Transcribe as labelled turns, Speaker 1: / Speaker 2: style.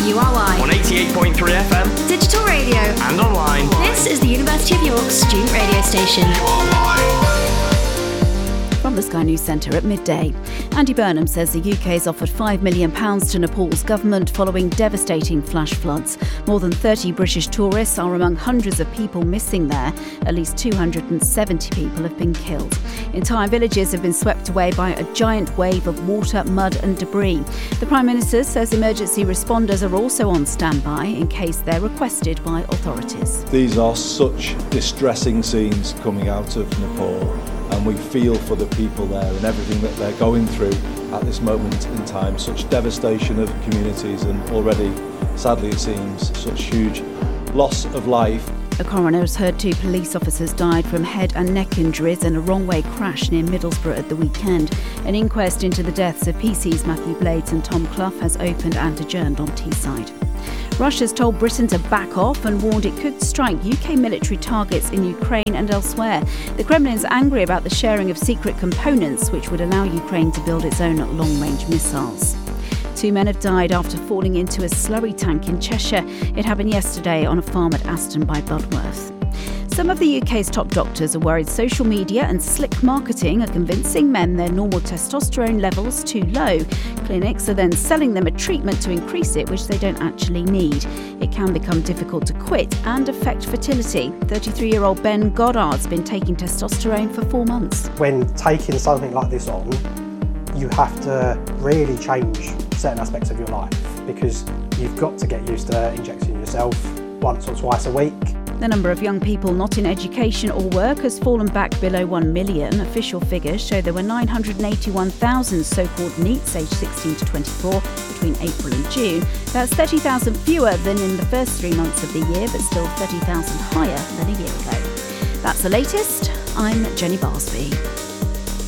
Speaker 1: WRY.
Speaker 2: On 88.3 FM.
Speaker 1: Digital radio.
Speaker 2: And online.
Speaker 1: This is the University of York student radio station.
Speaker 3: From the Sky News Centre at midday. Andy Burnham says the UK has offered £5 million to Nepal's government following devastating flash floods. More than 30 British tourists are among hundreds of people missing there. At least 270 people have been killed. Entire villages have been swept away by a giant wave of water, mud and debris. The Prime Minister says emergency responders are also on standby in case they're requested by authorities.
Speaker 4: These are such distressing scenes coming out of Nepal. And we feel for the people there and everything that they're going through at this moment in time. Such devastation of communities and already, sadly it seems, such huge loss of life.
Speaker 3: A coroner has heard 2 police officers died from head and neck injuries in a wrong-way crash near Middlesbrough at the weekend. An inquest into the deaths of PC's Matthew Blades and Tom Clough has opened and adjourned on Teesside. Russia's told Britain to back off and warned it could strike UK military targets in Ukraine and elsewhere. The Kremlin's angry about the sharing of secret components which would allow Ukraine to build its own long-range missiles. 2 men have died after falling into a slurry tank in Cheshire. It happened yesterday on a farm at Aston by Budworth. Some of the UK's top doctors are worried social media and slick marketing are convincing men their normal testosterone levels too low. Clinics are then selling them a treatment to increase it, which they don't actually need. It can become difficult to quit and affect fertility. 33-year-old Ben Goddard's been taking testosterone for 4 months.
Speaker 5: When taking something like this on, you have to really change certain aspects of your life because you've got to get used to injecting yourself once or twice a week.
Speaker 3: The number of young people not in education or work has fallen back below 1 million. Official figures show there were 981,000 so-called NEETs aged 16 to 24 between April and June. That's 30,000 fewer than in the first 3 months of the year, but still 30,000 higher than a year ago. That's the latest. I'm Jenny Barsby.